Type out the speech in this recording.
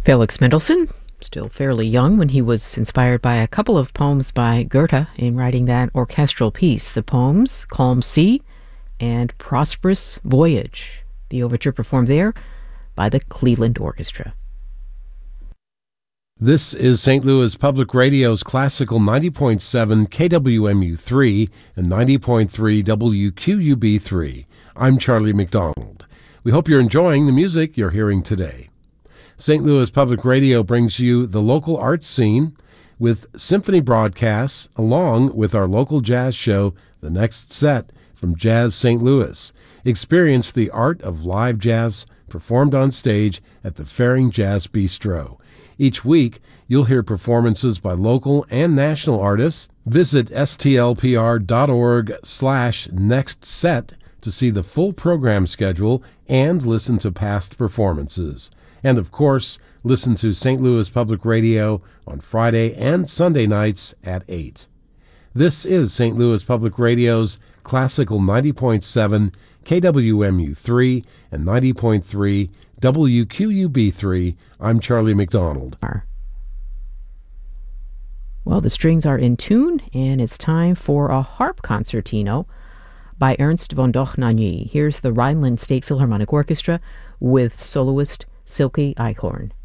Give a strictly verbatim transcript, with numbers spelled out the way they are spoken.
Felix Mendelssohn, still fairly young when he was inspired by a couple of poems by Goethe in writing that orchestral piece. The poems, Calm Sea and Prosperous Voyage. The overture performed there by the Cleveland Orchestra. This is Saint Louis Public Radio's Classical ninety point seven K W M U three and ninety point three W Q U B three. I'm Charlie McDonald. We hope you're enjoying the music you're hearing today. Saint Louis Public Radio brings you the local arts scene with symphony broadcasts along with our local jazz show, The Next Set from Jazz Saint Louis. Experience the art of live jazz performed on stage at the Faring Jazz Bistro. Each week, you'll hear performances by local and national artists. Visit stlpr.org slash next set to see the full program schedule and listen to past performances. And, of course, listen to Saint Louis Public Radio on Friday and Sunday nights at eight. This is Saint Louis Public Radio's Classical ninety point seven K W M U three and ninety point three W Q U B three. I'm Charlie McDonald. Well, the strings are in tune, and it's time for a harp concertino by Ernst von Dohnanyi. Here's the Rhineland State Philharmonic Orchestra with soloist Silke Eichhorn.